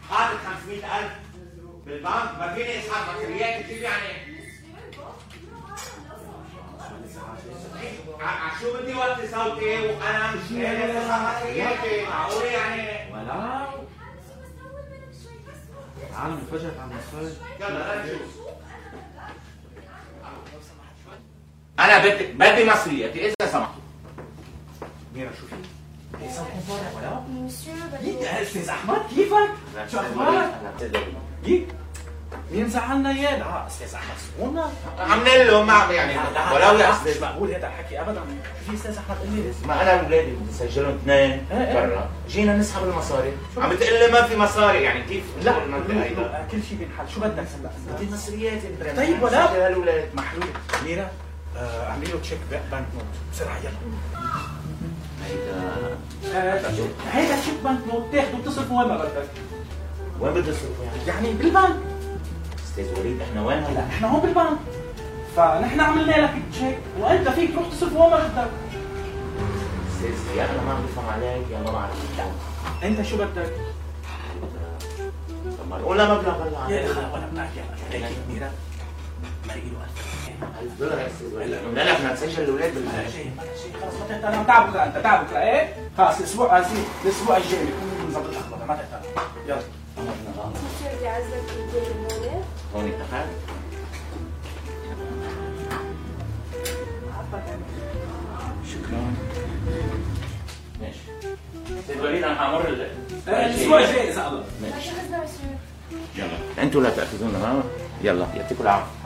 حاطط 500,000 بالبنك، ما فيني اسحب مصريات كيف يعني؟ شو بدي وطي صوتي وانا مش قادر اسحب مصرياتي؟ معقول يعني؟ ولا العالم انفجرت على المصاري. يلا نشوف. انا بدي مصرياتي اذا سمحتوا. ميرا شو في؟ ايه صوتكم طالع ولا؟ يا استاذ احمد كيفك؟ شو اخبارك؟ مين زعلنا اياه؟ لا استاذ احمد سكونا عملنا له ما يعني ولو يا مش مقبول هذا الحكي ابدا. في استاذ احمد قال لي ما انا واولادي بدي اسجلهم اثنين برا، جينا نسحب المصاري، عم بتقول لي ما في مصاري يعني كيف؟ لا كل شيء بينحل، شو بدك هلا؟ بدي مصرياتي طيب ولا هالولاد محلول. ميرا اعملي له تشيك بنك نوت بسرعه يلا. هيدا تشيك بنك نوت تاخده بتصرفه وين ما بدك. وين بدي اصرفه يعني بالبنك. استاذ وليد احنا وين هلا؟ احنا هون بالبنك، فنحن عملنا لك تشيك وانت فيك تروح تصرفه وين ما بدك. استاذ يا انا ما عم بفهم عليك يا ما بعرف. انت شو بدك؟ طب ولا مبلغ هلا يا اخي ولا بنعرف يا اخي ميرا مرقي له $1000 يا استاذ وليد. لا لا بدنا نسجل الاولاد شيء خلص ما تهتم. تعب بكره انت تعب بكره ايه؟ خلص الاسبوع الجاي بكون نظبط الاخبار ما تهتم. يلا بدي اعزك بالدين هون اتفقنا؟ شكرا. ماشي. استاذ وليد انا حامر الاسبوع الجاي ان شاء الله. ماشي. يلا انتوا لا تاخذونا معنا. يلا يعطيكم العافيه.